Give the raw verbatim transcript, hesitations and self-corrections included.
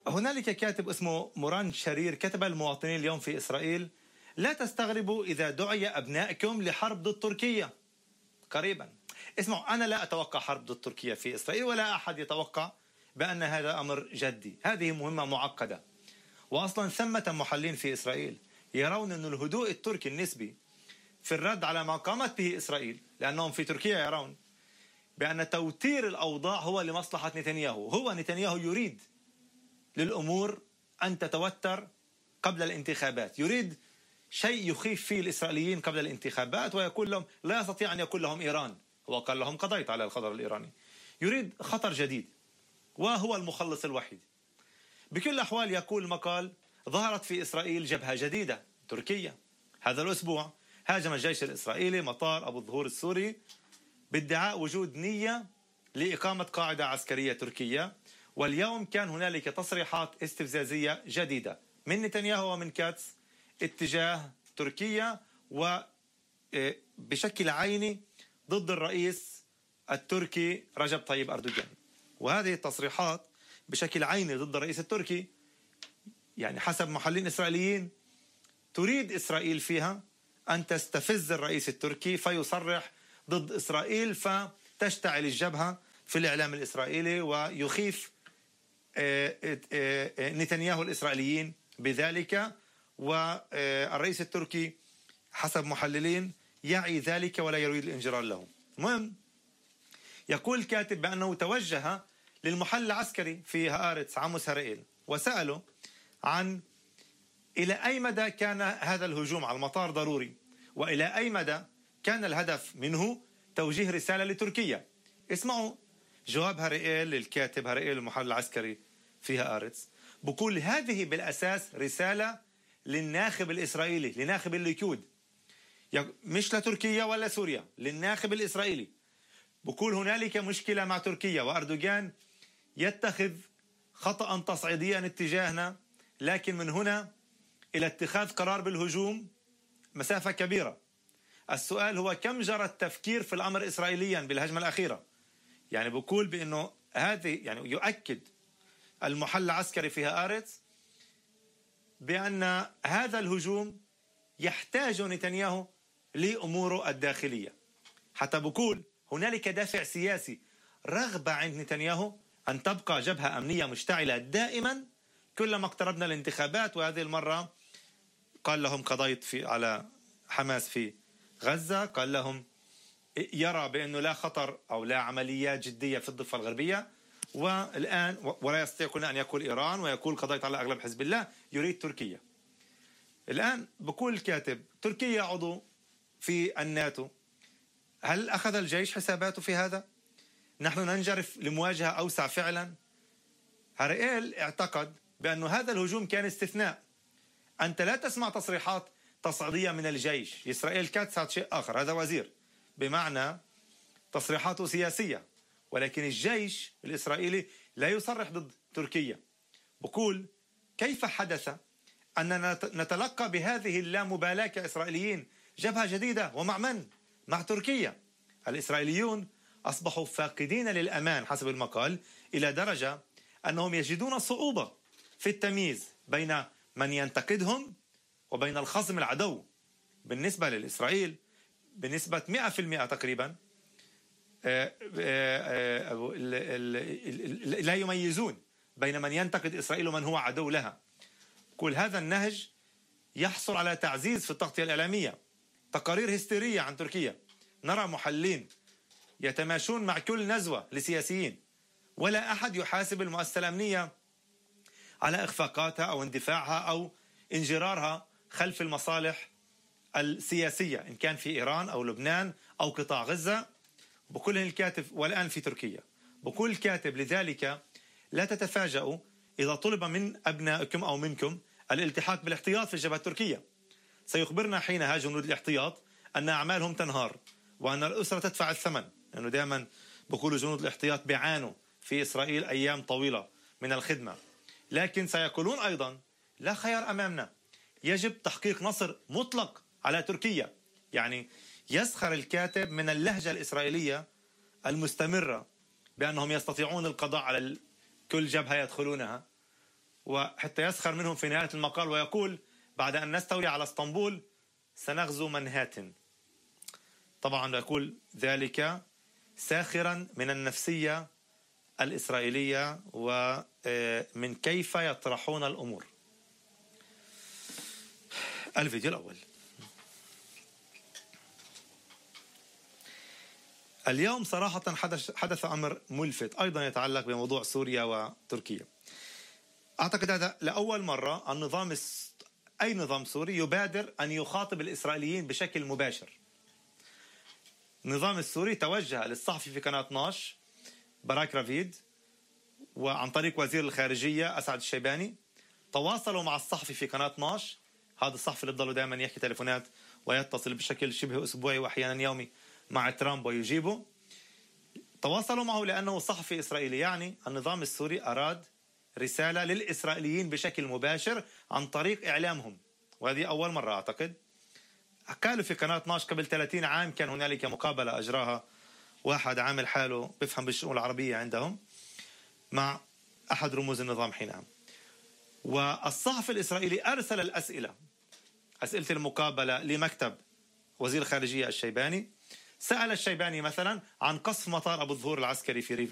هنالك كاتب اسمه موران شرير كتب المواطنين اليوم في إسرائيل: لا تستغربوا إذا دعي أبنائكم لحرب ضد تركيا قريبا. اسمعوا، أنا لا أتوقع حرب ضد تركيا في إسرائيل، ولا أحد يتوقع بأن هذا أمر جدي. هذه مهمة معقدة، وأصلا ثمة محلين في إسرائيل يرون أن الهدوء التركي النسبي في الرد على ما قامت به إسرائيل، لأنهم في تركيا يرون بأن توتير الأوضاع هو لمصلحة نتنياهو. هو نتنياهو يريد للأمور أن تتوتر قبل الانتخابات، يريد شيء يخيف فيه الإسرائيليين قبل الانتخابات ويقول لهم لا يستطيع أن يقول لهم إيران. هو قال لهم قضيت على الخطر الإيراني. يريد خطر جديد وهو المخلص الوحيد. بكل الأحوال يقول المقال: ظهرت في إسرائيل جبهة جديدة تركية. هذا الأسبوع هاجم الجيش الإسرائيلي مطار أبو الظهور السوري بادعاء وجود نية لإقامة قاعدة عسكرية تركية. واليوم كان هنالك تصريحات استفزازية جديدة من نتنياهو ومن كاتس اتجاه تركيا، وبشكل عيني ضد الرئيس التركي رجب طيب أردوغان. وهذه التصريحات بشكل عيني ضد الرئيس التركي، يعني حسب محللين إسرائيليين، تريد إسرائيل فيها أن تستفز الرئيس التركي فيصرح ضد إسرائيل، فتشتعل الجبهة في الإعلام الإسرائيلي ويخيف نتنياهو الإسرائيليين بذلك. والرئيس التركي حسب محللين يعي ذلك ولا يريد الانجرار له. المهم، يقول الكاتب بأنه توجه للمحل العسكري في هآرتس عموس هرئيل وسأله عن إلى أي مدى كان هذا الهجوم على المطار ضروري، وإلى أي مدى كان الهدف منه توجيه رسالة لتركيا. اسمعوا جواب هرئيل للكاتب هرئيل المحل العسكري في هآرتس. بقول هذه بالأساس رسالة للناخب الإسرائيلي، لناخب الليكود، مش لتركيا ولا سوريا، للناخب الإسرائيلي. بقول هنالك مشكلة مع تركيا وأردوغان يتخذ خطأ تصعيديا اتجاهنا، لكن من هنا إلى اتخاذ قرار بالهجوم مسافة كبيرة. السؤال هو كم جرى التفكير في الأمر إسرائيليا بالهجمة الأخيرة. يعني بقول بأنه هذه يعني يؤكد المحل العسكري في هآرتس بأن هذا الهجوم يحتاج نتنياهو لأموره الداخلية. حتى بقول هنالك دافع سياسي، رغبة عند نتنياهو أن تبقى جبهة أمنية مشتعلة دائما كلما اقتربنا الانتخابات. وهذه المرة قال لهم قضيت في على حماس في غزة، قال لهم يرى بأنه لا خطر أو لا عمليات جدية في الضفة الغربية، والآن ولا يستطيع أن يقول إيران ويقول قضيت على أغلب حزب الله، يريد تركيا. الآن بقول الكاتب تركيا عضو في الناتو، هل أخذ الجيش حساباته في هذا؟ نحن ننجرف لمواجهة أوسع فعلا. هرئيل اعتقد بأن هذا الهجوم كان استثناء. أنت لا تسمع تصريحات تصعيدية من الجيش. إسرائيل كاتس هذا شيء آخر، هذا وزير بمعنى تصريحاته سياسية، ولكن الجيش الإسرائيلي لا يصرح ضد تركيا. بقول كيف حدث أننا نتلقى بهذه اللامبالاة كإسرائيليين جبهة جديدة، ومع من؟ مع تركيا. الإسرائيليون أصبحوا فاقدين للأمان حسب المقال، إلى درجة أنهم يجدون صعوبة في التمييز بين من ينتقدهم وبين الخصم العدو. بالنسبة للإسرائيل بنسبة مئة بالمئة تقريبا لا يميزون بين من ينتقد إسرائيل ومن هو عدو لها. كل هذا النهج يحصل على تعزيز في التغطية الإعلامية، تقارير هستيرية عن تركيا. نرى محللين يتماشون مع كل نزوة لسياسيين، ولا أحد يحاسب المؤسسة الأمنية على إخفاقاتها أو اندفاعها أو انجرارها خلف المصالح السياسية، إن كان في إيران أو لبنان أو قطاع غزة. بكل الكاتب والآن في تركيا. بكل الكاتب لذلك لا تتفاجئوا إذا طلب من أبنائكم أو منكم الالتحاق بالاحتياط في الجبهة التركية. سيخبرنا حينها جنود الاحتياط أن أعمالهم تنهار وأن الأسرة تدفع الثمن، لأنه دائما بقولوا جنود الاحتياط بيعانوا في إسرائيل أيام طويلة من الخدمة. لكن سيقولون أيضا لا خيار أمامنا، يجب تحقيق نصر مطلق على تركيا. يعني يسخر الكاتب من اللهجة الإسرائيلية المستمرة بأنهم يستطيعون القضاء على كل جبهة يدخلونها، وحتى يسخر منهم في نهاية المقال ويقول بعد أن نستولي على اسطنبول سنغزو منهاتن. طبعا يقول ذلك ساخرا من النفسية الإسرائيلية ومن كيف يطرحون الأمور. الفيديو الأول. اليوم صراحة حدث, حدث أمر ملفت أيضا يتعلق بموضوع سوريا وتركيا. أعتقد هذا لأول مرة النظام أي نظام سوري يبادر أن يخاطب الإسرائيليين بشكل مباشر. النظام السوري توجه للصحفي في قناة اثناشر براك رافيد وعن طريق وزير الخارجية أسعد الشيباني تواصلوا مع الصحفي في قناة اثناشر. هذا الصحفي اللي ضلوا دائما يحكي تليفونات ويتصل بشكل شبه أسبوعي وأحيانا يومي مع ترامب ويجيبه. تواصلوا معه لأنه صحفي إسرائيلي، يعني النظام السوري أراد رسالة للإسرائيليين بشكل مباشر عن طريق إعلامهم، وهذه أول مرة أعتقد. قالوا في قناة اثناشر قبل ثلاثين عام كان هنالك مقابلة أجراها واحد عامل حاله بفهم بالشؤون العربية عندهم مع أحد رموز النظام حينها، والصحفي الإسرائيلي أرسل الأسئلة أسئلة المقابلة لمكتب وزير الخارجية الشيباني. سأل الشيباني مثلا عن قصف مطار أبو الظهور العسكري في ريف